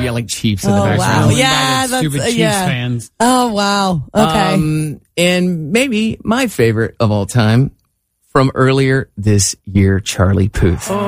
like Chiefs in the Oh, background. wow. Yeah, that's, stupid Chiefs yeah. fans. Oh, wow. Okay. And maybe my favorite of all time from earlier this year, Charlie Puth.